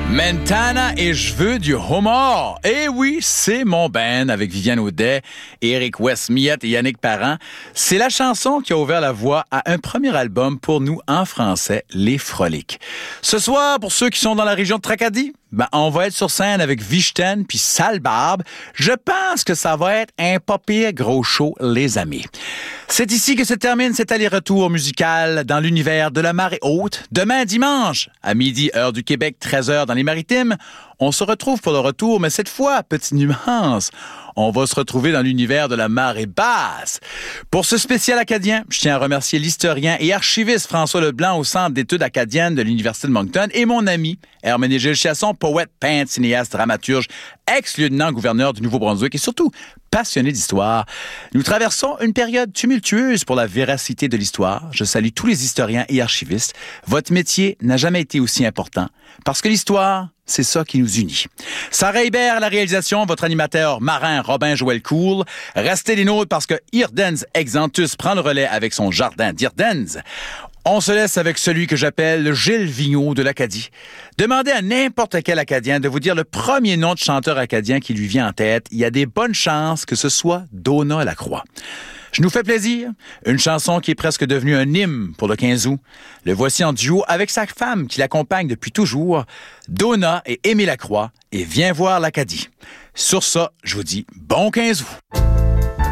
Mentana et je veux du homard. Eh oui, c'est mon band avec Viviane Audet, Éric West-Millette et Yannick Parent. C'est la chanson qui a ouvert la voie à un premier album pour nous en français, Les Froliques. Ce soir, pour ceux qui sont dans la région de Tracadie, on va être sur scène avec Vichten puis Sale Barbe. Je pense que ça va être un pas pire gros show, les amis. C'est ici que se termine cet aller-retour musical dans l'univers de la marée haute. Demain dimanche, à midi, heure du Québec, 13h dans les Maritimes, on se retrouve pour le retour, mais cette fois, petite nuance, on va se retrouver dans l'univers de la marée basse. Pour ce spécial acadien, je tiens à remercier l'historien et archiviste François Leblanc au Centre d'études acadiennes de l'Université de Moncton et mon ami Herménégilde Chasson, poète, peintre, cinéaste, dramaturge, ex-lieutenant-gouverneur du Nouveau-Brunswick et surtout passionné d'histoire. Nous traversons une période tumultueuse pour la véracité de l'histoire. Je salue tous les historiens et archivistes. Votre métier n'a jamais été aussi important parce que l'histoire, c'est ça qui nous unit. Sarah Hébert à la réalisation, votre animateur marin Robin-Joël Cool. Restez les nôtres parce que Irdens Exantus prend le relais avec son jardin d'Irdens. On se laisse avec celui que j'appelle Gilles Vigneault de l'Acadie. Demandez à n'importe quel Acadien de vous dire le premier nom de chanteur acadien qui lui vient en tête. Il y a des bonnes chances que ce soit Donat Lacroix. Je nous fais plaisir. Une chanson qui est presque devenue un hymne pour le 15 août. Le voici en duo avec sa femme qui l'accompagne depuis toujours, Donat et Aimé Lacroix, et Viens voir l'Acadie. Sur ça, je vous dis bon 15 août.